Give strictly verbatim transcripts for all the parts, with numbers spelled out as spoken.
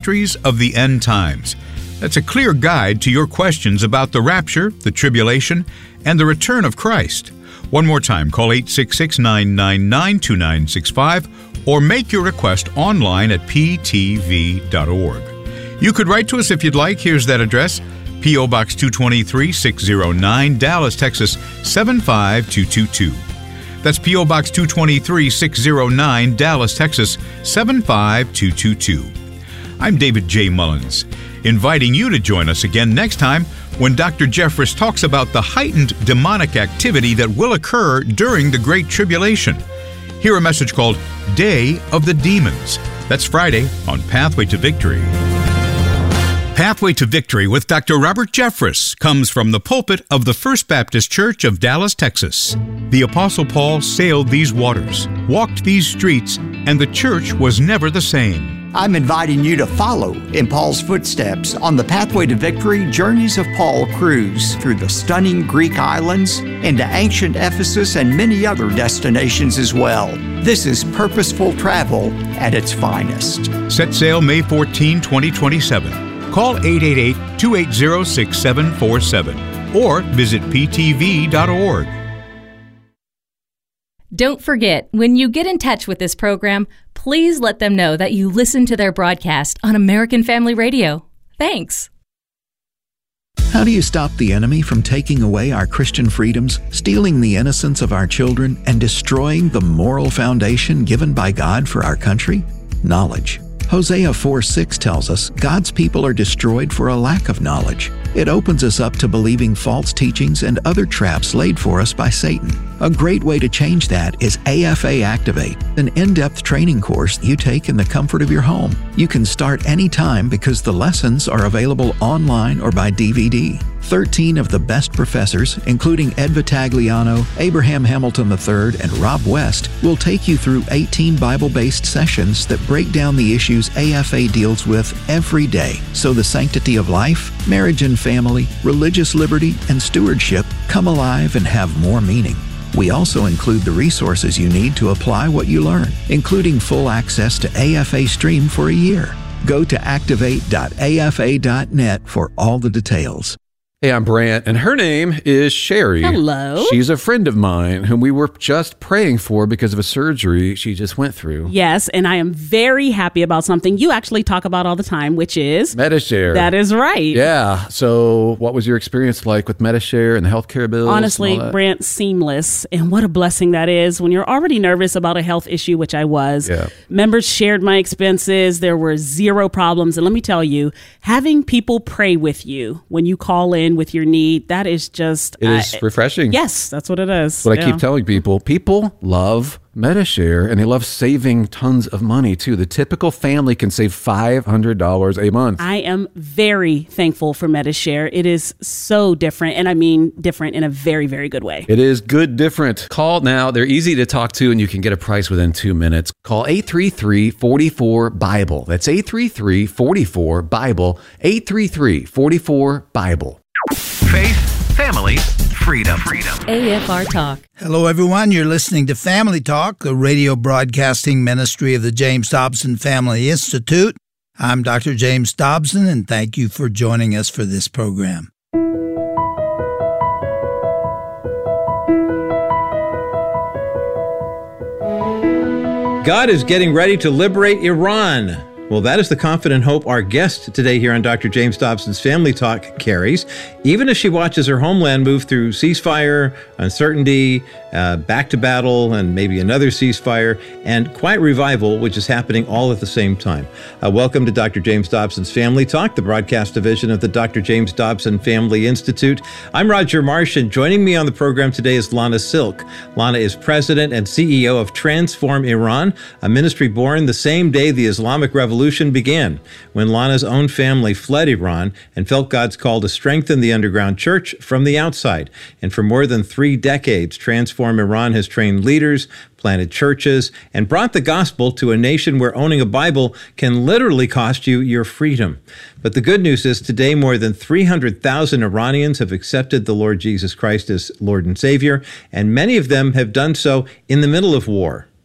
Mysteries of the End Times. That's a clear guide to your questions about the rapture, the tribulation, and the return of Christ. One more time, call eight six six, nine nine nine, two nine six five or make your request online at p t v dot org. You could write to us if you'd like. Here's that address: P O. Box two twenty-three, six oh nine, Dallas, Texas seven five two two two. That's P O. Box two twenty-three, six oh nine, Dallas, Texas seven five two two two. I'm David J. Mullins, inviting you to join us again next time when Doctor Jeffress talks about the heightened demonic activity that will occur during the Great Tribulation. Hear a message called Day of the Demons. That's Friday on Pathway to Victory. Pathway to Victory with Doctor Robert Jeffress comes from the pulpit of the First Baptist Church of Dallas, Texas. The Apostle Paul sailed these waters, walked these streets, and the church was never the same. I'm inviting you to follow in Paul's footsteps on the Pathway to Victory Journeys of Paul cruise through the stunning Greek islands, into ancient Ephesus, and many other destinations as well. This is purposeful travel at its finest. Set sail May fourteenth, twenty twenty-seven. Call eight eight eight, two eight zero, six seven four seven or visit p t v dot org. Don't forget, when you get in touch with this program, please let them know that you listen to their broadcast on American Family Radio. Thanks. How do you stop the enemy from taking away our Christian freedoms, stealing the innocence of our children, and destroying the moral foundation given by God for our country? Knowledge. Hosea four six tells us God's people are destroyed for a lack of knowledge. It opens us up to believing false teachings and other traps laid for us by Satan. A great way to change that is A F A Activate, an in-depth training course you take in the comfort of your home. You can start anytime because the lessons are available online or by D V D. Thirteen of the best professors, including Ed Vitagliano, Abraham Hamilton the third, and Rob West, will take you through eighteen Bible-based sessions that break down the issues A F A deals with every day, so the sanctity of life, marriage and family, religious liberty, and stewardship come alive and have more meaning. We also include the resources you need to apply what you learn, including full access to A F A Stream for a year. Go to activate dot a f a dot net for all the details. Hey, I'm Brant, and her name is Sherry. Hello. She's a friend of mine whom we were just praying for because of a surgery she just went through. Yes, and I am very happy about something you actually talk about all the time, which is Medi-Share. That is right. Yeah. So what was your experience like with Medi-Share and the healthcare bills? Honestly, Brant, seamless. And what a blessing that is when you're already nervous about a health issue, which I was. Yeah. Members shared my expenses. There were zero problems. And let me tell you, having people pray with you when you call in with your need, that is just it is uh, refreshing. Yes, that's what it is. What yeah. I keep telling people, people love Medi-Share, and they love saving tons of money too. The typical family can save five hundred dollars a month. I am very thankful for Medi-Share. It is so different, and I mean different in a very, very good way. It is good different. Call now. They're easy to talk to, and you can get a price within two minutes. Call eight three three, four four, BIBLE. That's eight three three, four four, BIBLE, eight three three, four four, BIBLE. Faith, family, freedom. Freedom. A F R Talk. Hello, everyone. You're listening to Family Talk, a radio broadcasting ministry of the James Dobson Family Institute. I'm Doctor James Dobson, and thank you for joining us for this program. God is getting ready to liberate Iran. Well, that is the confident hope our guest today here on Doctor James Dobson's Family Talk carries, even as she watches her homeland move through ceasefire, uncertainty, uh, back to battle, and maybe another ceasefire, and quiet revival, which is happening all at the same time. Uh, welcome to Doctor James Dobson's Family Talk, the broadcast division of the Doctor James Dobson Family Institute. I'm Roger Marsh, and joining me on the program today is Lana Silk. Lana is president and C E O of Transform Iran, a ministry born the same day the Islamic Revolution began, when Lana's own family fled Iran and felt God's call to strengthen the underground church from the outside. And for more than three decades, Transform Iran has trained leaders, planted churches, and brought the gospel to a nation where owning a Bible can literally cost you your freedom. But the good news is today more than three hundred thousand Iranians have accepted the Lord Jesus Christ as Lord and Savior, and many of them have done so in the middle of war.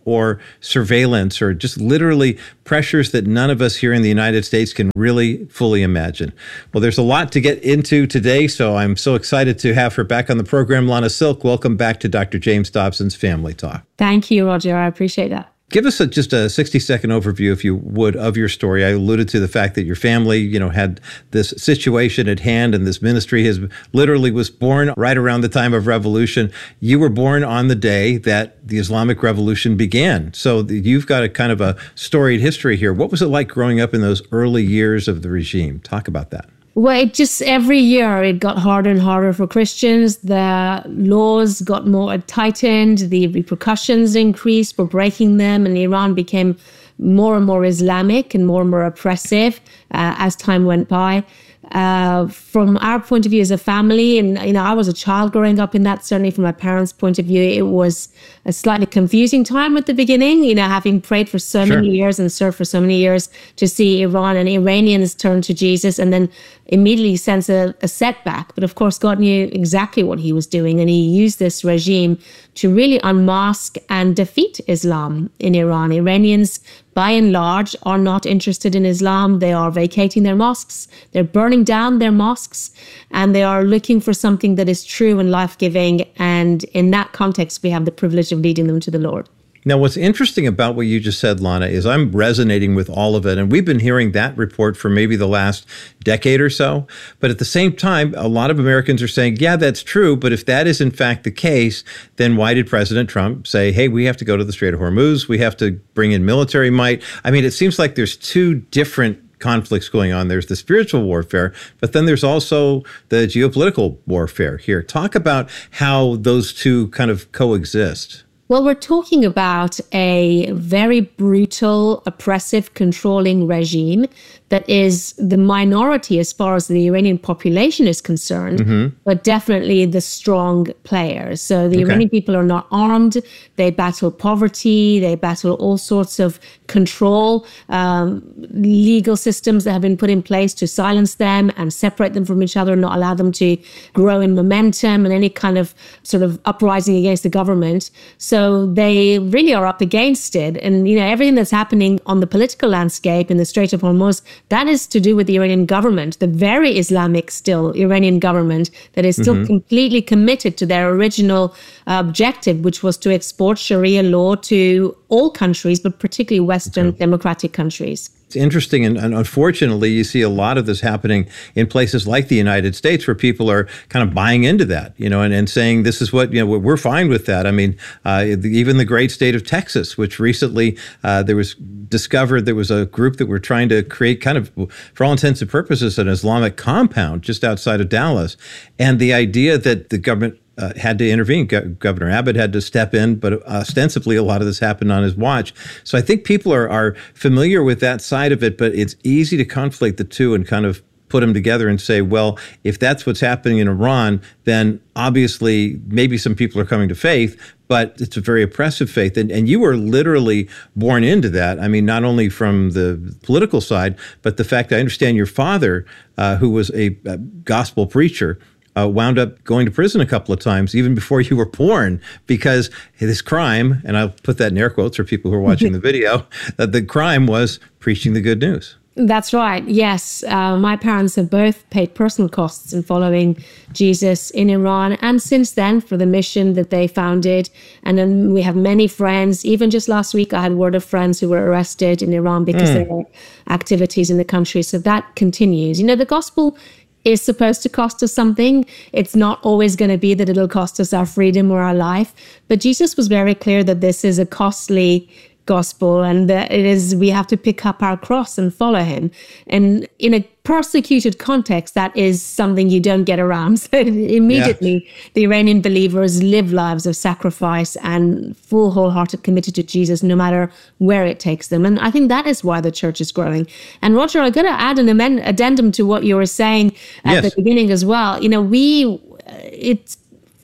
or surveillance or just literally pressures that none of us here in the United States can really fully imagine. Well, there's a lot to get into today, so I'm so excited to have her back on the program. Lana Silk, welcome back to Doctor James Dobson's Family Talk. Thank you, Roger. I appreciate that. Give us a, just a sixty-second overview, if you would, of your story. I alluded to the fact that your family, you know, had this situation at hand, and this ministry has literally was born right around the time of revolution. You were born on the day that the Islamic Revolution began. So you've got a kind of a storied history here. What was it like growing up in those early years of the regime? Talk about that. Well, it just every year it got harder and harder for Christians. The laws got more tightened, the repercussions increased for breaking them, and Iran became more and more Islamic and more and more oppressive uh, as time went by. Uh, from our point of view as a family, and you know, I was a child growing up in that, certainly from my parents' point of view, it was a slightly confusing time at the beginning, you know, having prayed for so sure. many years and served for so many years, to see Iran and Iranians turn to Jesus and then immediately sense a, a setback. But of course, God knew exactly what he was doing, and he used this regime to really unmask and defeat Islam in Iran. Iranians, by and large, are not interested in Islam. They are vacating their mosques, they're burning down their mosques, and they are looking for something that is true and life-giving. And in that context, we have the privilege of leading them to the Lord. Now, what's interesting about what you just said, Lana, is I'm resonating with all of it. And we've been hearing that report for maybe the last decade or so. But at the same time, a lot of Americans are saying, yeah, that's true. But if that is in fact the case, then why did President Trump say, hey, we have to go to the Strait of Hormuz, we have to bring in military might? I mean, it seems like there's two different conflicts going on. There's the spiritual warfare, but then there's also the geopolitical warfare here. Talk about how those two kind of coexist. Well, we're talking about a very brutal, oppressive, controlling regime that is the minority as far as the Iranian population is concerned, mm-hmm. but definitely the strong players. So the okay. Iranian people are not armed. They battle poverty. They battle all sorts of control, um, legal systems that have been put in place to silence them and separate them from each other and not allow them to grow in momentum and any kind of sort of uprising against the government. So they really are up against it. And, you know, everything that's happening on the political landscape in the Strait of Hormuz, that is to do with the Iranian government, the very Islamic still Iranian government that is still mm-hmm. completely committed to their original uh, objective, which was to export Sharia law to all countries, but particularly Western okay. democratic countries. It's interesting, and, and unfortunately, you see a lot of this happening in places like the United States, where people are kind of buying into that, you know, and, and saying this is what, you know, we're fine with that. I mean, uh, even the great state of Texas, which recently uh, there was discovered there was a group that were trying to create kind of, for all intents and purposes, an Islamic compound just outside of Dallas, and the idea that the government Uh, had to intervene. Go- Governor Abbott had to step in, but ostensibly a lot of this happened on his watch. So I think people are, are familiar with that side of it, but it's easy to conflate the two and kind of put them together and say, well, if that's what's happening in Iran, then obviously maybe some people are coming to faith, but it's a very oppressive faith. And, and you were literally born into that. I mean, not only from the political side, but the fact that I understand your father, uh, who was a, a gospel preacher, Uh, wound up going to prison a couple of times, even before you were born, because his crime, and I'll put that in air quotes for people who are watching the video, that the crime was preaching the good news. That's right. Yes. Uh, my parents have both paid personal costs in following Jesus in Iran, and since then for the mission that they founded. And then we have many friends. Even just last week, I had word of friends who were arrested in Iran because mm. of their activities in the country. So that continues. You know, the gospel is supposed to cost us something. It's not always going to be that it'll cost us our freedom or our life. But Jesus was very clear that this is a costly gospel, and that it is, we have to pick up our cross and follow him. And in a persecuted context, that is something you don't get around. So immediately, yeah. the Iranian believers live lives of sacrifice and full, wholehearted committed to Jesus, no matter where it takes them. And I think that is why the church is growing. And Roger, I'm going to add an amend- addendum to what you were saying at yes. the beginning as well. You know, we, it's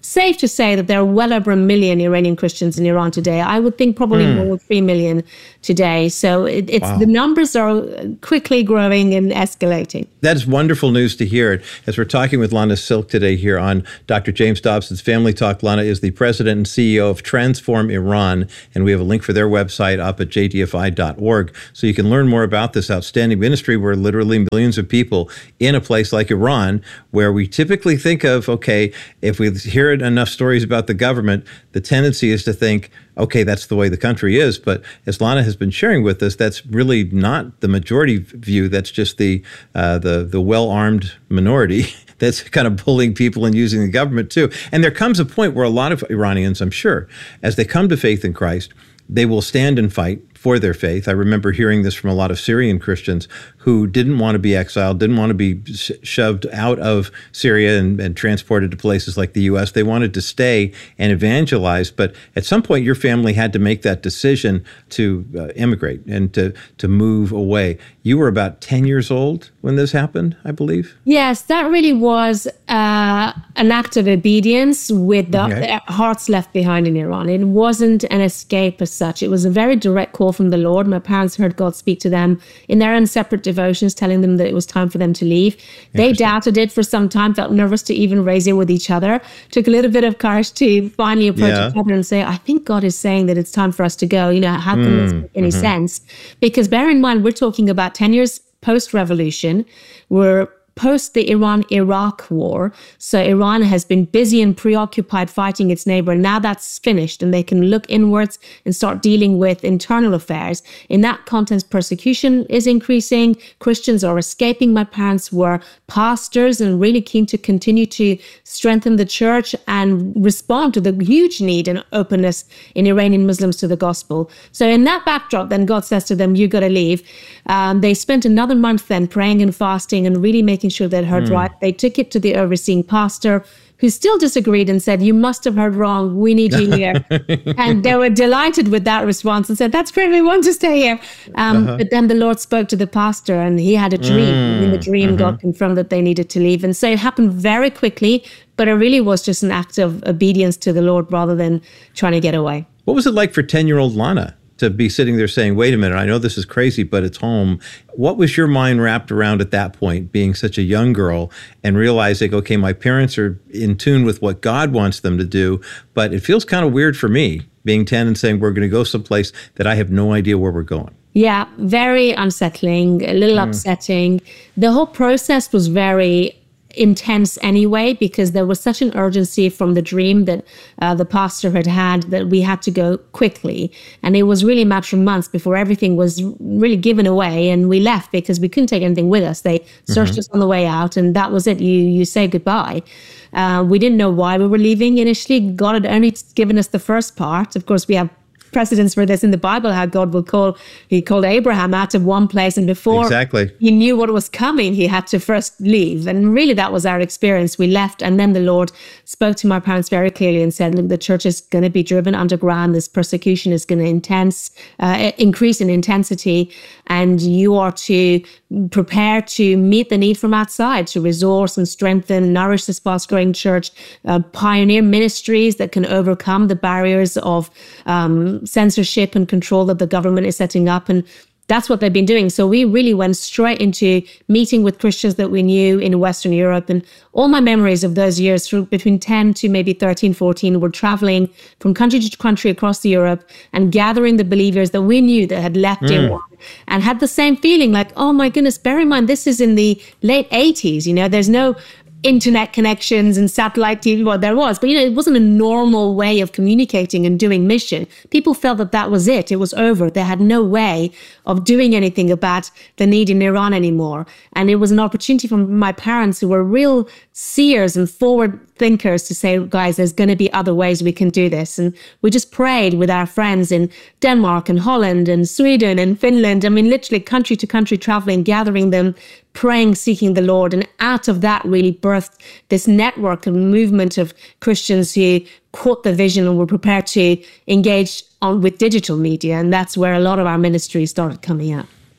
safe to say that there are well over a million Iranian Christians in Iran today. I would think probably mm. more than three million today. So it, it's wow. the numbers are quickly growing and escalating. That is wonderful news to hear. As we're talking with Lana Silk today here on Doctor James Dobson's Family Talk, Lana is the president and C E O of Transform Iran, and we have a link for their website up at j d f i dot org, so you can learn more about this outstanding ministry where literally millions of people in a place like Iran, where we typically think of, okay, if we hear enough stories about the government, the tendency is to think, okay, that's the way the country is. But as Lana has been sharing with us, that's really not the majority view. That's just the uh, the the well-armed minority that's kind of bullying people and using the government too. And there comes a point where a lot of Iranians, I'm sure, as they come to faith in Christ, they will stand and fight for their faith. I remember hearing this from a lot of Syrian Christians who didn't want to be exiled, didn't want to be sh- shoved out of Syria and, and transported to places like the U S. They wanted to stay and evangelize. But at some point, your family had to make that decision to uh, immigrate and to, to move away. You were about ten years old when this happened, I believe? Yes, that really was uh, an act of obedience with the okay. hearts left behind in Iran. It wasn't an escape as such. It was a very direct call from the Lord. My parents heard God speak to them in their own separate devotions, telling them that it was time for them to leave. They doubted it for some time, felt nervous to even raise it with each other. Took a little bit of courage to finally approach yeah. each other and say, I think God is saying that it's time for us to go. You know, how can mm, this make any mm-hmm. sense? Because bear in mind, we're talking about ten years post-revolution. We're post the Iran-Iraq war. So Iran has been busy and preoccupied fighting its neighbor. And now that's finished and they can look inwards and start dealing with internal affairs. In that context, persecution is increasing. Christians are escaping. My parents were pastors and really keen to continue to strengthen the church and respond to the huge need and openness in Iranian Muslims to the gospel. So in that backdrop, then God says to them, you got to leave. Um, they spent another month then praying and fasting and really making sure they'd heard mm. right. They took it to the overseeing pastor, who still disagreed and said, you must have heard wrong. We need you here. And they were delighted with that response and said, that's great. We want to stay here. Um, uh-huh. But then the Lord spoke to the pastor and he had a dream. Mm. In the dream, uh-huh. God confirmed that they needed to leave. And so it happened very quickly, but it really was just an act of obedience to the Lord rather than trying to get away. What was it like for ten-year-old Lana to be sitting there saying, wait a minute, I know this is crazy, but it's home? What was your mind wrapped around at that point, being such a young girl and realizing, okay, my parents are in tune with what God wants them to do, but it feels kind of weird for me being ten and saying, we're going to go someplace that I have no idea where we're going? Yeah, very unsettling, a little mm. upsetting. The whole process was very intense anyway, because there was such an urgency from the dream that uh, the pastor had had that we had to go quickly. And it was really a matter of months before everything was really given away and we left because we couldn't take anything with us. They searched mm-hmm. us on the way out and that was it. You you say goodbye. Uh, we didn't know why we were leaving initially. God had only given us the first part. Of course, we have precedents for this in the Bible, how God will call, he called Abraham out of one place, and before exactly. he knew what was coming, he had to first leave. And really that was our experience. We left, and then the Lord spoke to my parents very clearly and said, look, the church is going to be driven underground. This persecution is going to intense, uh, increase in intensity, and you are to prepare to meet the need from outside, to resource and strengthen, nourish this fast-growing church, uh, pioneer ministries that can overcome the barriers of um, censorship and control that the government is setting up. And that's what they've been doing. So we really went straight into meeting with Christians that we knew in Western Europe. And all my memories of those years, from between ten to maybe thirteen, fourteen, were traveling from country to country across Europe and gathering the believers that we knew that had left mm. Iran and had the same feeling like, oh my goodness, bear in mind, this is in the late eighties. You know, there's no internet connections and satellite T V. Well, there was, but you know, it wasn't a normal way of communicating and doing mission. People felt that that was it. It was over. They had no way of doing anything about the need in Iran anymore. And it was an opportunity for my parents, who were real seers and forward thinkers, to say, guys, there's going to be other ways we can do this. And we just prayed with our friends in Denmark and Holland and Sweden and Finland. I mean, literally country to country traveling, gathering them, praying, seeking the Lord. And out of that really birthed this network and movement of Christians who caught the vision and were prepared to engage on with digital media. And that's where a lot of our ministry started coming out.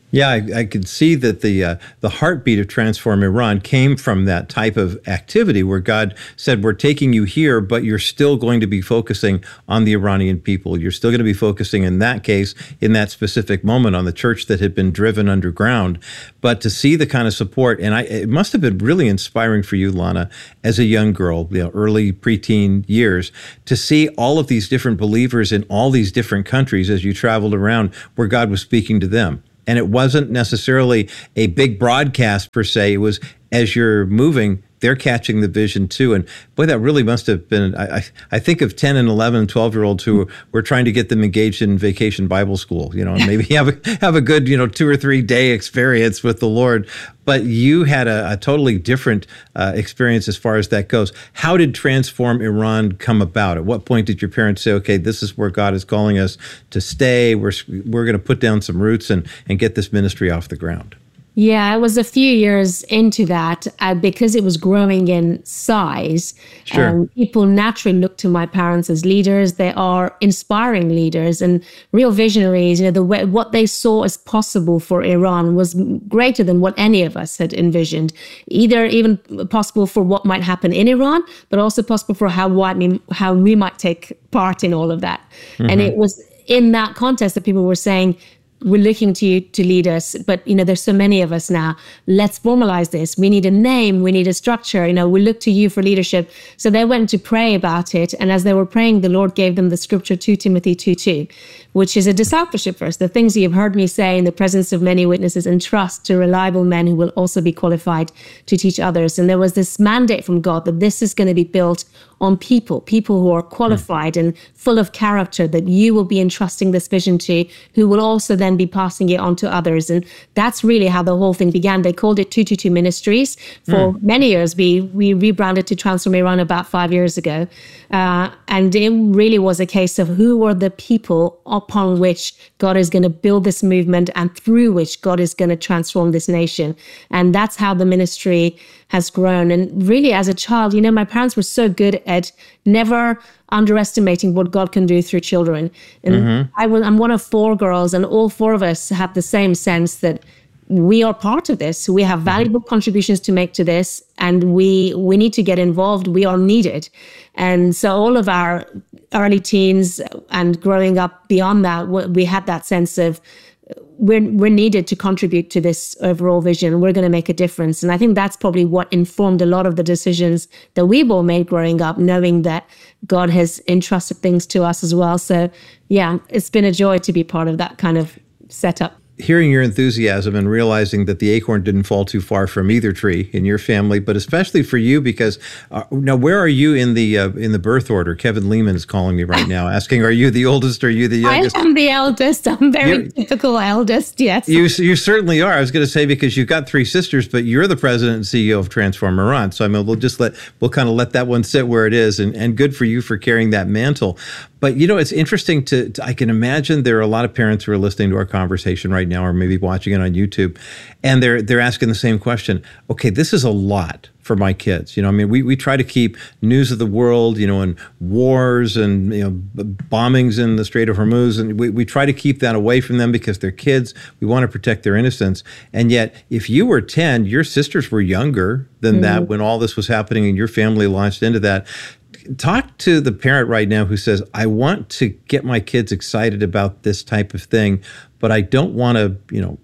Yeah, I, I could see that the uh, the heartbeat of Transform Iran came from that type of activity where God said, we're taking you here, but you're still going to be focusing on the Iranian people. You're still going to be focusing, in that case, in that specific moment, on the church that had been driven underground. But to see the kind of support, and I, it must have been really inspiring for you, Lana, as a young girl, you know, early preteen years, to see all of these different believers in all these different countries as you traveled around where God was speaking to them. And it wasn't necessarily a big broadcast per se. It was, as you're moving, they're catching the vision too. And boy, that really must have been, I, I, I think of ten and eleven and twelve year olds who were trying to get them engaged in vacation Bible school, you know, and maybe have a, have a good, you know, two or three day experience with the Lord. But you had a, a totally different uh, experience as far as that goes. How did Transform Iran come about? At what point did your parents say, okay, this is where God is calling us to stay. We're, we're going to put down some roots and, and get this ministry off the ground? Yeah, it was a few years into that uh, because it was growing in size. Sure. Um, people naturally look to my parents as leaders. They are inspiring leaders and real visionaries. You know, the way, what they saw as possible for Iran was greater than what any of us had envisioned. Either even possible for what might happen in Iran, but also possible for how we, how we might take part in all of that. Mm-hmm. And it was in that context that people were saying, we're looking to you to lead us, but, you know, there's so many of us now. Let's formalize this. We need a name. We need a structure. You know, we look to you for leadership. So they went to pray about it. And as they were praying, the Lord gave them the scripture, Second Timothy two two, which is a discipleship verse. The things you've heard me say in the presence of many witnesses, entrust to reliable men who will also be qualified to teach others. And there was this mandate from God that this is going to be built on people, people who are qualified mm. and full of character, that you will be entrusting this vision to, who will also then be passing it on to others. And that's really how the whole thing began. They called it two two two Ministries. For mm. many years, we we rebranded to Transform Iran about five years ago. Uh, and it really was a case of who are the people upon which God is going to build this movement and through which God is going to transform this nation. And that's how the ministry has grown. And really, as a child, you know, my parents were so good at never underestimating what God can do through children. And mm-hmm. I was, I'm one of four girls, and all four of us have the same sense that we are part of this. We have valuable mm-hmm. contributions to make to this, and we we need to get involved. We are needed. And so all of our early teens and growing up beyond that, we had that sense of we're we're needed to contribute to this overall vision. We're going to make a difference. And I think that's probably what informed a lot of the decisions that we've all made growing up, knowing that God has entrusted things to us as well. So yeah, it's been a joy to be part of that kind of setup. Hearing your enthusiasm and realizing that the acorn didn't fall too far from either tree in your family, but especially for you, because uh, now where are you in the uh, in the birth order? Kevin Lehman is calling me right now, asking, "Are you the oldest? Or are you the youngest?" I am the eldest. I'm very you're, typical eldest. Yes, you you certainly are. I was going to say, because you've got three sisters, but you're the president and C E O of Transform Iran. So I mean, we'll just let we'll kind of let that one sit where it is, and and good for you for carrying that mantle. But, you know, it's interesting to, to, I can imagine there are a lot of parents who are listening to our conversation right now, or maybe watching it on YouTube, and they're they're asking the same question. Okay, this is a lot for my kids. You know, I mean, we, we try to keep news of the world, you know, and wars and, you know, bombings in the Strait of Hormuz, and we, we try to keep that away from them because they're kids. We want to protect their innocence. And yet, if you were ten, your sisters were younger than mm-hmm. that when all this was happening and your family launched into that. Talk to the parent right now who says, I want to get my kids excited about this type of thing, but I don't want to, you know,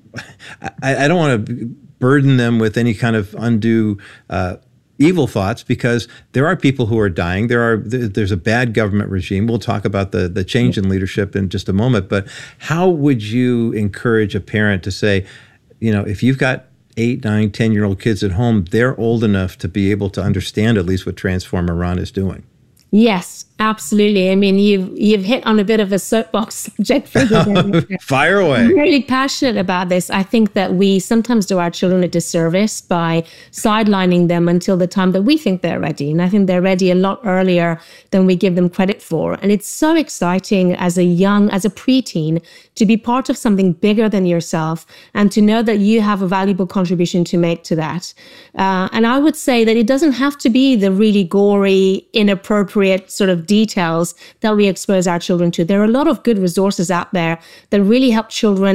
I, I don't want to burden them with any kind of undue uh, evil thoughts, because there are people who are dying. There are there's a bad government regime. We'll talk about the, the change in leadership in just a moment. But how would you encourage a parent to say, you know, if you've got eight, nine, ten-year-old kids at home, they're old enough to be able to understand at least what Transform Iran is doing? Yes, absolutely. I mean, you've you've hit on a bit of a soapbox subject for me. Fire away. I'm really passionate about this. I think that we sometimes do our children a disservice by sidelining them until the time that we think they're ready. And I think they're ready a lot earlier than we give them credit for. And it's so exciting as a young, as a preteen, to be part of something bigger than yourself and to know that you have a valuable contribution to make to that. Uh, and I would say that it doesn't have to be the really gory, inappropriate sort of details that we expose our children to. There are a lot of good resources out there that really help children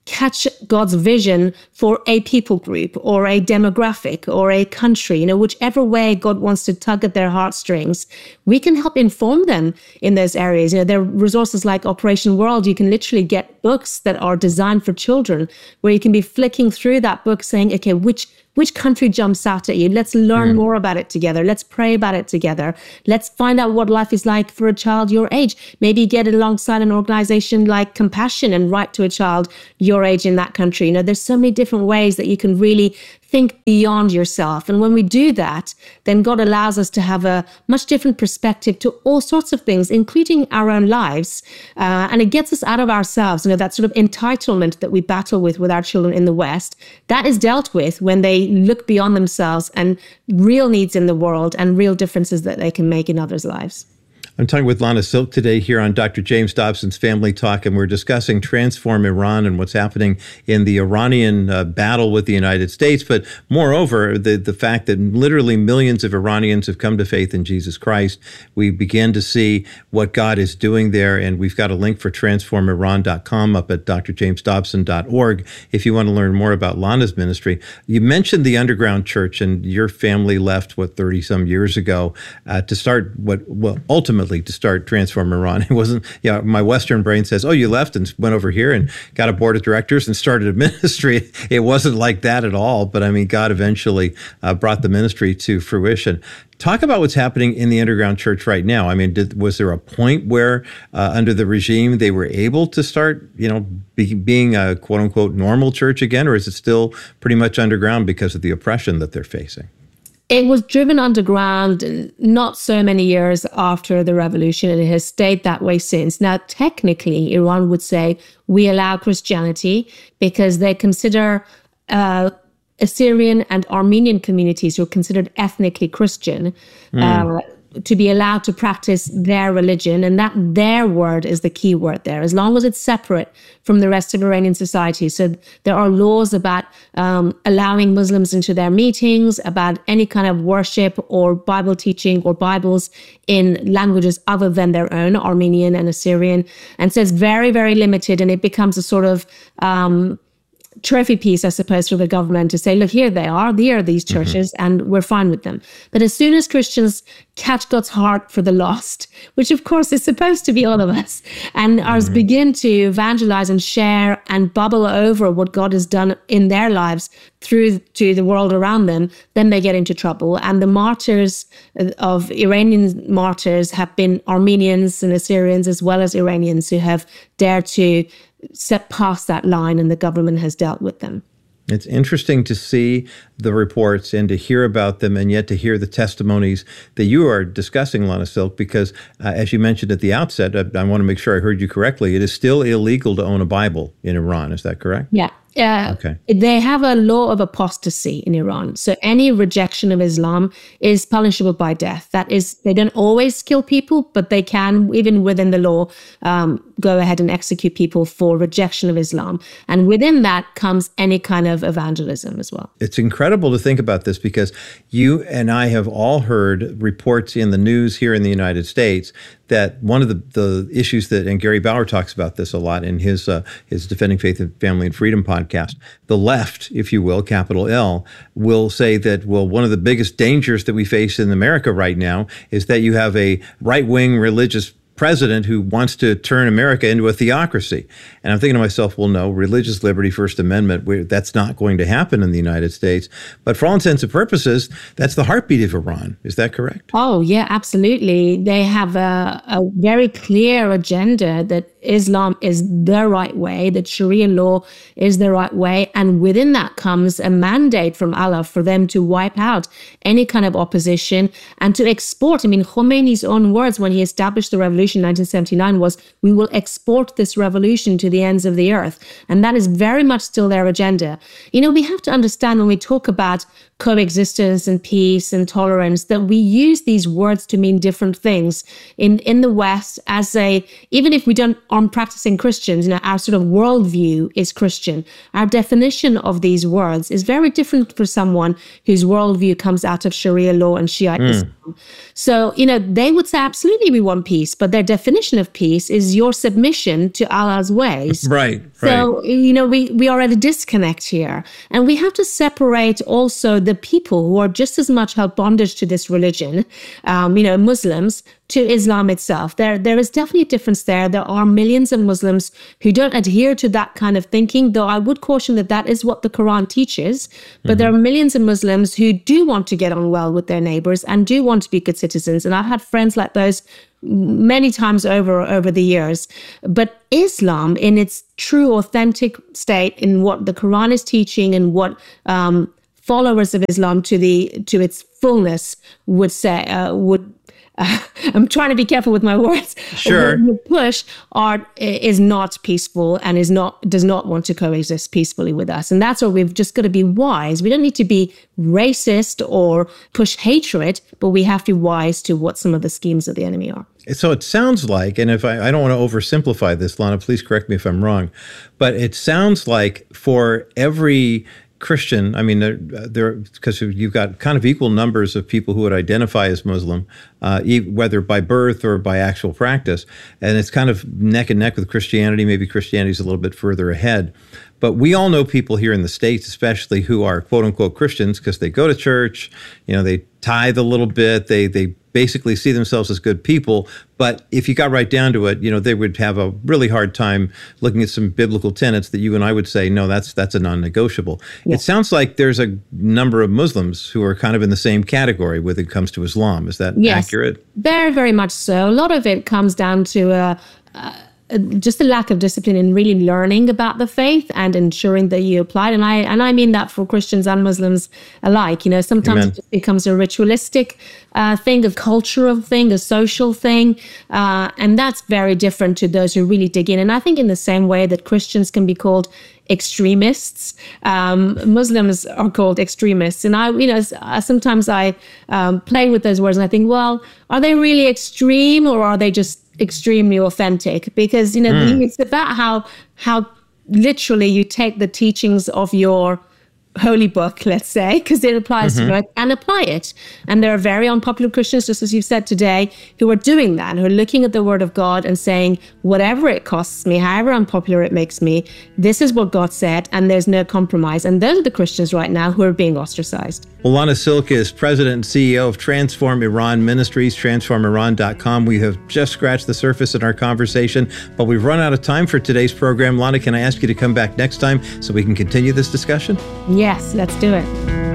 catch God's vision for a people group or a demographic or a country, you know, whichever way God wants to tug at their heartstrings, we can help inform them in those areas. You know, there are resources like Operation World. You can literally get books that are designed for children where you can be flicking through that book saying, okay, which Which country jumps out at you? Let's learn mm. more about it together. Let's pray about it together. Let's find out what life is like for a child your age. Maybe get alongside an organization like Compassion and write to a child your age in that country. You know, there's so many different ways that you can really think beyond yourself. And when we do that, then God allows us to have a much different perspective to all sorts of things, including our own lives. Uh, and it gets us out of ourselves, you know, that sort of entitlement that we battle with with our children in the West. That is dealt with when they look beyond themselves and real needs in the world and real differences that they can make in others' lives. I'm talking with Lana Silk today here on Doctor James Dobson's Family Talk, and we're discussing Transform Iran and what's happening in the Iranian uh, battle with the United States. But moreover, the, the fact that literally millions of Iranians have come to faith in Jesus Christ. We begin to see what God is doing there, and we've got a link for transform iran dot com up at d r james dobson dot org if you want to learn more about Lana's ministry. You mentioned the underground church, and your family left, what, thirty-some years ago uh, to start what, well, ultimately to start Transform Iran. It wasn't, you know, my Western brain says, oh, you left and went over here and got a board of directors and started a ministry. It wasn't like that at all. But I mean, God eventually uh, brought the ministry to fruition. Talk about what's happening in the underground church right now. I mean, did, was there a point where uh, under the regime they were able to start, you know, be, being a quote unquote normal church again? Or is it still pretty much underground because of the oppression that they're facing? It was driven underground not so many years after the revolution, and it has stayed that way since. Now, technically, Iran would say we allow Christianity because they consider uh, Assyrian and Armenian communities who are considered ethnically Christian mm. uh, to be allowed to practice their religion. And that their word is the key word there, as long as it's separate from the rest of Iranian society. So there are laws about um, allowing Muslims into their meetings, about any kind of worship or Bible teaching or Bibles in languages other than their own, Armenian and Assyrian. And so it's very, very limited, and it becomes a sort of um, trophy piece, I suppose, for the government to say, look, here they are, here are these churches, mm-hmm. and we're fine with them. But as soon as Christians catch God's heart for the lost, which of course is supposed to be all of us, and mm-hmm. ours begin to evangelize and share and bubble over what God has done in their lives through to the world around them, then they get into trouble. And the martyrs of Iranian martyrs have been Armenians and Assyrians as well as Iranians who have dared to step past that line, and the government has dealt with them. It's interesting to see the reports and to hear about them, and yet to hear the testimonies that you are discussing, Lana Silk, because uh, as you mentioned at the outset, I, I want to make sure I heard you correctly, it is still illegal to own a Bible in Iran. Is that correct? Yeah. Uh, okay. They have a law of apostasy in Iran. So any rejection of Islam is punishable by death. That is, they don't always kill people, but they can, even within the law, um, go ahead and execute people for rejection of Islam. And within that comes any kind of evangelism as well. It's incredible to think about this, because you and I have all heard reports in the news here in the United States that one of the, the issues that, and Gary Bauer talks about this a lot in his uh, his Defending Faith and Family and Freedom podcast, the left, if you will, capital L, will say that, well, one of the biggest dangers that we face in America right now is that you have a right-wing religious president who wants to turn America into a theocracy. And I'm thinking to myself, well, no, religious liberty, First Amendment, that's not going to happen in the United States. But for all intents and purposes, that's the heartbeat of Iran. Is that correct? Oh, yeah, absolutely. They have a, a very clear agenda that Islam is the right way, that Sharia law is the right way. And within that comes a mandate from Allah for them to wipe out any kind of opposition and to export. I mean, Khomeini's own words when he established the revolution in nineteen seventy-nine was, we will export this revolution to the ends of the earth. And that is very much still their agenda. You know, we have to understand when we talk about coexistence and peace and tolerance that we use these words to mean different things. In in the West, as a, even if we don't aren't practicing Christians, you know, our sort of worldview is Christian. Our definition of these words is very different for someone whose worldview comes out of Sharia law and Shiite mm. Islam. So, you know, they would say, absolutely, we want peace, but their definition of peace is your submission to Allah's ways. Right, So, right. you know, we, we are at a disconnect here. And we have to separate also the people who are just as much held bondage to this religion, um, you know, Muslims, to Islam itself. There, there is definitely a difference there. There are millions of Muslims who don't adhere to that kind of thinking, though I would caution that that is what the Quran teaches. But mm-hmm. there are millions of Muslims who do want to get on well with their neighbors and do want to be good citizens. And I've had friends like those many times over over the years. But Islam, in its true, authentic state, in what the Quran is teaching and what um, followers of Islam to the to its fullness would say, uh, would Uh, I'm trying to be careful with my words. Sure. The push are is not peaceful and is not does not want to coexist peacefully with us, and that's where we've just got to be wise. We don't need to be racist or push hatred, but we have to be wise to what some of the schemes of the enemy are. So it sounds like, and if I, I don't want to oversimplify this, Lana, please correct me if I'm wrong, but it sounds like for every Christian, I mean, there, there, because you've got kind of equal numbers of people who would identify as Muslim, uh, whether by birth or by actual practice, and it's kind of neck and neck with Christianity. Maybe Christianity's a little bit further ahead. But we all know people here in the States, especially who are quote unquote Christians because they go to church, you know, they tithe a little bit, they they basically see themselves as good people. But if you got right down to it, you know, they would have a really hard time looking at some biblical tenets that you and I would say, no, that's that's a non-negotiable. Yeah. It sounds like there's a number of Muslims who are kind of in the same category when it comes to Islam. Is that yes, accurate? Very, very much so. A lot of it comes down to uh, uh, just a lack of discipline in really learning about the faith and ensuring that you apply it. And I and I mean that for Christians and Muslims alike. You know, sometimes Amen. It just becomes a ritualistic uh, thing, a cultural thing, a social thing. Uh, and that's very different to those who really dig in. And I think in the same way that Christians can be called extremists, um, Muslims are called extremists. And I, you know, sometimes I um, play with those words and I think, well, are they really extreme or are they just extremely authentic? Because, you know, mm. it's about how how literally you take the teachings of your holy book, let's say, because it applies mm-hmm. to it, and apply it. And there are very unpopular Christians, just as you've said today, who are doing that, who are looking at the word of God and saying, whatever it costs me, however unpopular it makes me, this is what God said, and there's no compromise. And those are the Christians right now who are being ostracized. Well, Lana Silk is president and C E O of Transform Iran Ministries, transform iran dot com. We have just scratched the surface in our conversation, but we've run out of time for today's program. Lana, can I ask you to come back next time so we can continue this discussion? Yes, let's do it.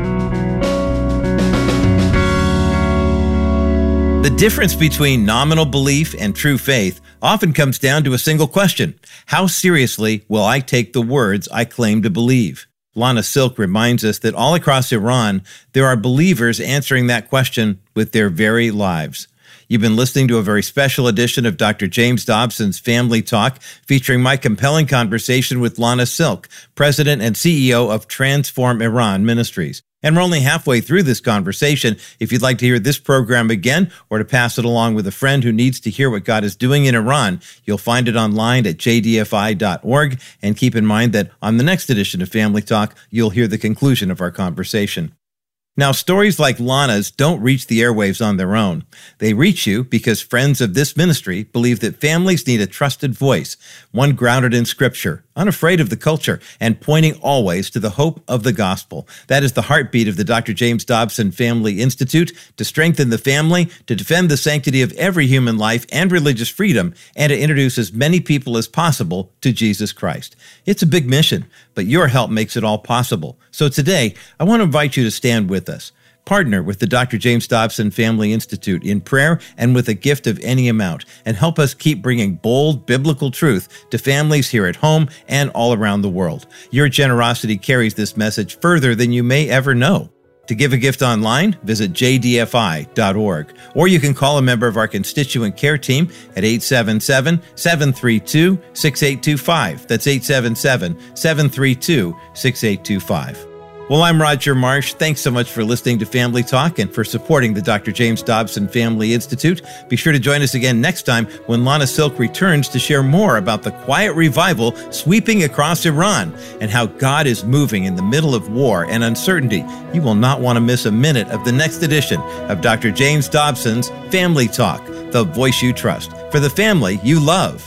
The difference between nominal belief and true faith often comes down to a single question. How seriously will I take the words I claim to believe? Lana Silk reminds us that all across Iran, there are believers answering that question with their very lives. You've been listening to a very special edition of Doctor James Dobson's Family Talk, featuring my compelling conversation with Lana Silk, president and C E O of Transform Iran Ministries. And we're only halfway through this conversation. If you'd like to hear this program again or to pass it along with a friend who needs to hear what God is doing in Iran, you'll find it online at j d f i dot org. And keep in mind that on the next edition of Family Talk, you'll hear the conclusion of our conversation. Now, stories like Lana's don't reach the airwaves on their own. They reach you because friends of this ministry believe that families need a trusted voice, one grounded in Scripture, unafraid of the culture, and pointing always to the hope of the gospel. That is the heartbeat of the Doctor James Dobson Family Institute, to strengthen the family, to defend the sanctity of every human life and religious freedom, and to introduce as many people as possible to Jesus Christ. It's a big mission, but your help makes it all possible. So today, I want to invite you to stand with us. Partner with the Doctor James Dobson Family Institute in prayer and with a gift of any amount, and help us keep bringing bold biblical truth to families here at home and all around the world. Your generosity carries this message further than you may ever know. To give a gift online, visit j d f i dot org, or you can call a member of our constituent care team at eight seven seven, seven three two, six eight two five. That's eight seven seven, seven three two, six eight two five. Well, I'm Roger Marsh. Thanks so much for listening to Family Talk and for supporting the Doctor James Dobson Family Institute. Be sure to join us again next time when Lana Silk returns to share more about the quiet revival sweeping across Iran and how God is moving in the middle of war and uncertainty. You will not want to miss a minute of the next edition of Doctor James Dobson's Family Talk. the voice you trust, for the family you love.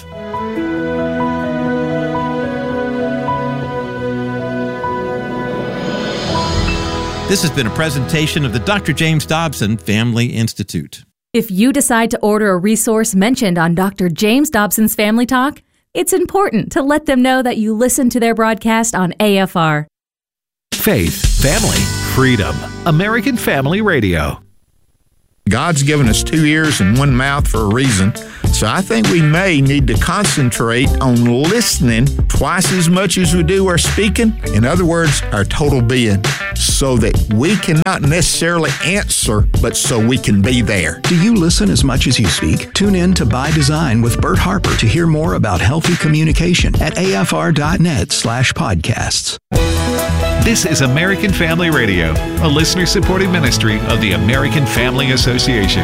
This has been a presentation of the Doctor James Dobson Family Institute. If you decide to order a resource mentioned on Doctor James Dobson's Family Talk, it's important to let them know that you listen to their broadcast on A F R. Faith, family, freedom. American Family Radio. God's given us two ears and one mouth for a reason, so I think we may need to concentrate on listening twice as much as we do our speaking. In other words, our total being, so that we cannot necessarily answer, but so we can be there. Do you listen as much as you speak? Tune in to By Design with Bert Harper to hear more about healthy communication at afr.net slash podcasts. This is American Family Radio, a listener-supported ministry of the American Family Association.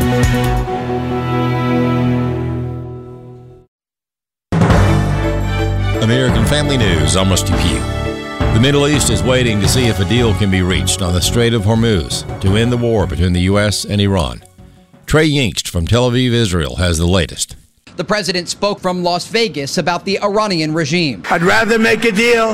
American Family News, I'm Rusty Pugh. The Middle East is waiting to see if a deal can be reached on the Strait of Hormuz to end the war between the U S and Iran. Trey Yingst from Tel Aviv, Israel, has the latest. The president spoke from Las Vegas about the Iranian regime. I'd rather make a deal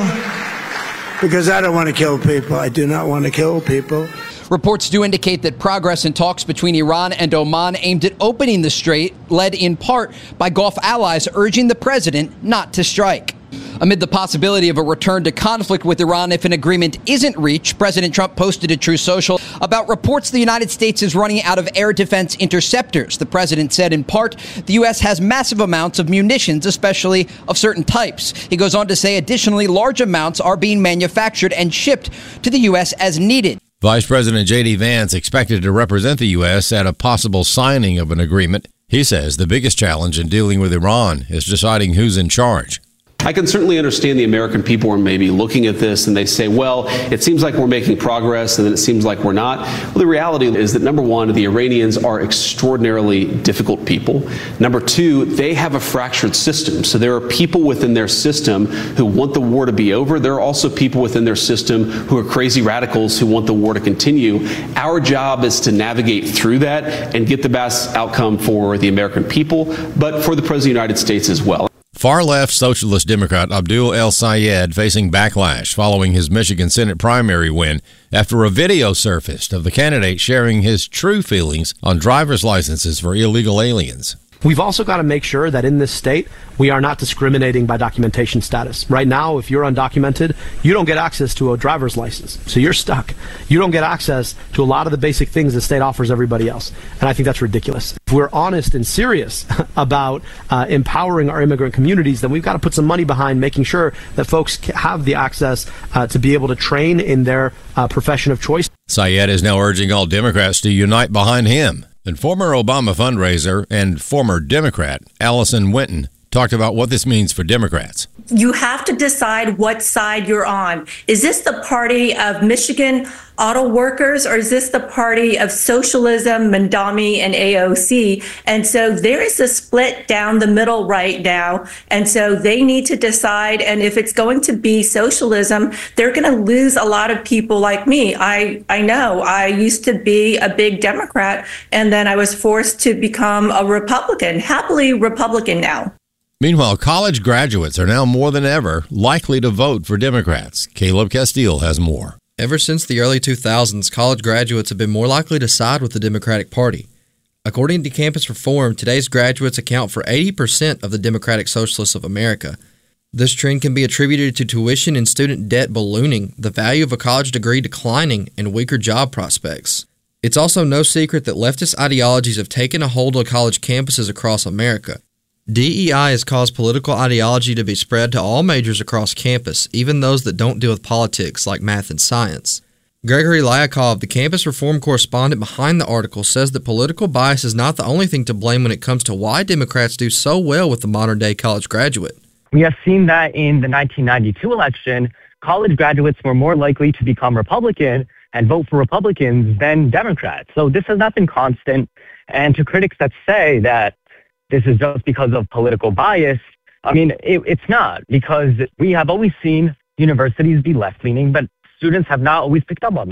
because I don't want to kill people. I do not want to kill people. Reports do indicate that progress in talks between Iran and Oman aimed at opening the strait, led in part by Gulf allies urging the president not to strike. Amid the possibility of a return to conflict with Iran if an agreement isn't reached, President Trump posted to Truth Social about reports the United States is running out of air defense interceptors. The president said, in part, the U S has massive amounts of munitions, especially of certain types. He goes on to say, additionally, large amounts are being manufactured and shipped to the U S as needed. Vice President J D Vance expected to represent the U S at a possible signing of an agreement. He says the biggest challenge in dealing with Iran is deciding who's in charge. I can certainly understand the American people are maybe looking at this and they say, well, it seems like we're making progress and then it seems like we're not. Well, the reality is that, number one, the Iranians are extraordinarily difficult people. Number two, they have a fractured system. So there are people within their system who want the war to be over. There are also people within their system who are crazy radicals who want the war to continue. Our job is to navigate through that and get the best outcome for the American people, but for the President of the United States as well. Far-left Socialist Democrat Abdul El-Sayed facing backlash following his Michigan Senate primary win after a video surfaced of the candidate sharing his true feelings on driver's licenses for illegal aliens. We've also got to make sure that in this state, we are not discriminating by documentation status. Right now, if you're undocumented, you don't get access to a driver's license. So you're stuck. You don't get access to a lot of the basic things the state offers everybody else. And I think that's ridiculous. If we're honest and serious about uh, empowering our immigrant communities, then we've got to put some money behind making sure that folks have the access uh, to be able to train in their uh, profession of choice. Sayed is now urging all Democrats to unite behind him. And former Obama fundraiser and former Democrat Allison Winton talked about what this means for Democrats. You have to decide what side you're on. Is this the party of Michigan auto workers, or is this the party of socialism, Mandami, and A O C? And so there is a split down the middle right now. And so they need to decide. And if it's going to be socialism, they're going to lose a lot of people like me. I, I know I used to be a big Democrat, and then I was forced to become a Republican, happily Republican now. Meanwhile, college graduates are now more than ever likely to vote for Democrats. Caleb Castile has more. Ever since the early two thousands, college graduates have been more likely to side with the Democratic Party. According to Campus Reform, today's graduates account for eighty percent of the Democratic Socialists of America. This trend can be attributed to tuition and student debt ballooning, the value of a college degree declining, and weaker job prospects. It's also no secret that leftist ideologies have taken a hold of college campuses across America. D E I has caused political ideology to be spread to all majors across campus, even those that don't deal with politics like math and science. Gregory Lyakov, the campus reform correspondent behind the article, says that political bias is not the only thing to blame when it comes to why Democrats do so well with the modern-day college graduate. We have seen that in the nineteen ninety-two election, college graduates were more likely to become Republican and vote for Republicans than Democrats. So this has not been constant. And to critics that say that this is just because of political bias, I mean, it, it's not, because we have always seen universities be left-leaning, but students have not always picked up on that.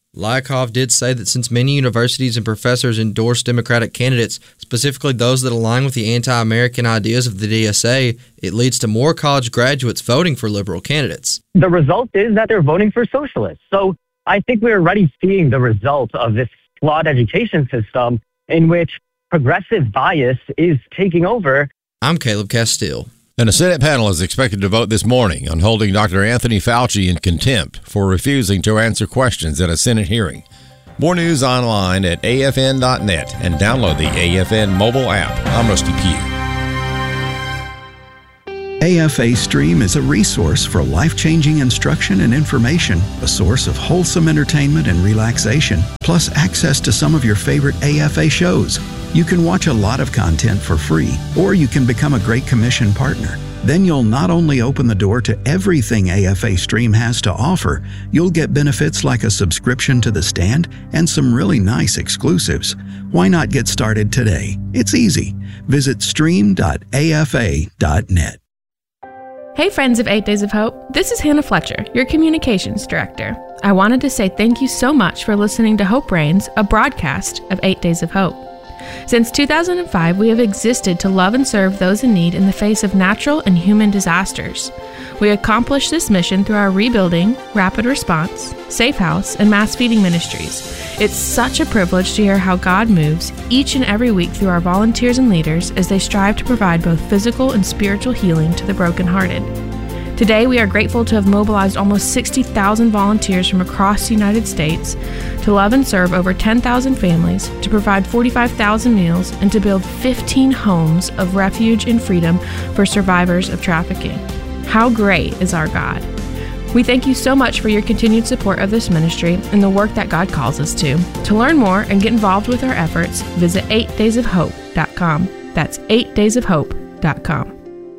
Lyakov did say that since many universities and professors endorse Democratic candidates, specifically those that align with the anti-American ideas of the D S A, it leads to more college graduates voting for liberal candidates. The result is that they're voting for socialists. So I think we're already seeing the result of this flawed education system in which progressive bias is taking over. I'm Caleb Castile. And a Senate panel is expected to vote this morning on holding Doctor Anthony Fauci in contempt for refusing to answer questions at a Senate hearing. More news online at A F N dot net and download the A F N mobile app. I'm Rusty Pugh. A F A Stream is a resource for life-changing instruction and information, a source of wholesome entertainment and relaxation, plus access to some of your favorite A F A shows. You can watch a lot of content for free, or you can become a Great Commission partner. Then you'll not only open the door to everything A F A Stream has to offer, you'll get benefits like a subscription to The Stand and some really nice exclusives. Why not get started today? It's easy. Visit stream dot A F A dot net. Hey friends of Eight Days of Hope, this is Hannah Fletcher, your Communications Director. I wanted to say thank you so much for listening to Hope Reigns, a broadcast of Eight Days of Hope. Since two thousand five, we have existed to love and serve those in need in the face of natural and human disasters. We accomplish this mission through our rebuilding, rapid response, safe house, and mass feeding ministries. It's such a privilege to hear how God moves each and every week through our volunteers and leaders as they strive to provide both physical and spiritual healing to the brokenhearted. Today, we are grateful to have mobilized almost sixty thousand volunteers from across the United States to love and serve over ten thousand families, to provide forty-five thousand meals, and to build fifteen homes of refuge and freedom for survivors of trafficking. How great is our God? We thank you so much for your continued support of this ministry and the work that God calls us to. To learn more and get involved with our efforts, visit eight days of hope dot com. That's eight days of hope dot com.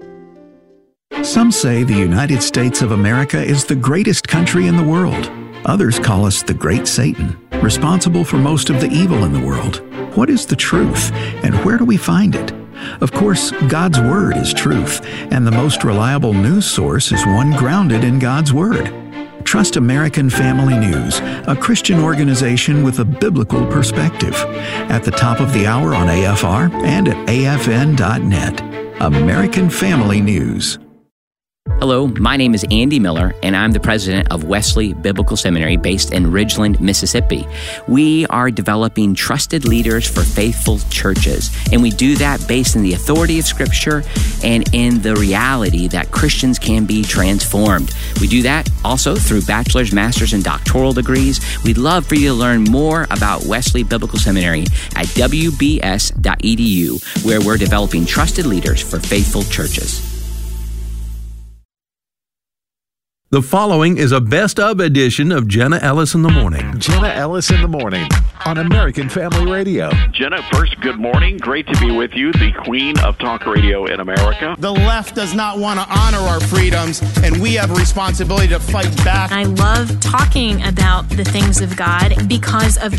Some say the United States of America is the greatest country in the world. Others call us the Great Satan, responsible for most of the evil in the world. What is the truth, and where do we find it? Of course, God's Word is truth, and the most reliable news source is one grounded in God's Word. Trust American Family News, a Christian organization with a biblical perspective. At the top of the hour on A F R and at A F N dot net. American Family News. Hello, my name is Andy Miller, and I'm the president of Wesley Biblical Seminary based in Ridgeland, Mississippi. We are developing trusted leaders for faithful churches, and we do that based in the authority of Scripture and in the reality that Christians can be transformed. We do that also through bachelor's, master's, and doctoral degrees. We'd love for you to learn more about Wesley Biblical Seminary at w b s dot e d u, where we're developing trusted leaders for faithful churches. The following is a best of edition of Jenna Ellis in the Morning. Jenna Ellis in the Morning on American Family Radio. Jenna, first, good morning. Great to be with you, the queen of talk radio in America. The left does not want to honor our freedoms, and we have a responsibility to fight back. I love talking about the things of God because of